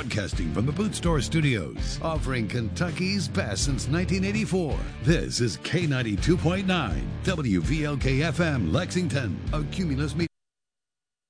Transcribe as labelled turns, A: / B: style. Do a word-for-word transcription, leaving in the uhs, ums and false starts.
A: broadcasting from the Boot Store Studios, offering Kentucky's best since nineteen eighty-four. This is K ninety-two point nine, W V L K F M, Lexington, a Cumulus Media.